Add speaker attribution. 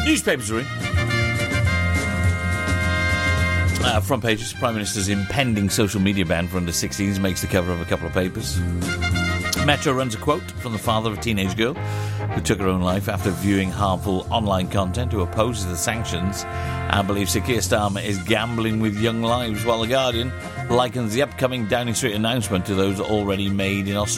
Speaker 1: Newspapers are in. Front pages. Prime Minister's impending social media ban for under 16s makes the cover of a couple of papers. Metro runs a quote from the father of a teenage girl who took her own life after viewing harmful online content, who opposes the sanctions and believes Sir Keir Starmer is gambling with young lives, while The Guardian likens the upcoming Downing Street announcement to those already made in Australia.